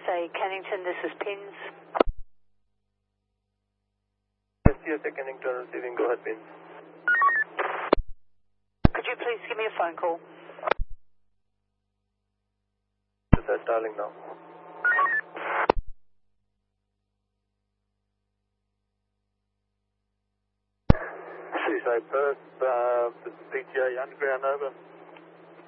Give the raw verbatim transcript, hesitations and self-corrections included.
A Kennington, this is Pins. S T S A Kennington receiving, go ahead, Pins. Could you please give me a phone call? Is that dialing now? Seaside Perth, uh, this is P T A Underground, over.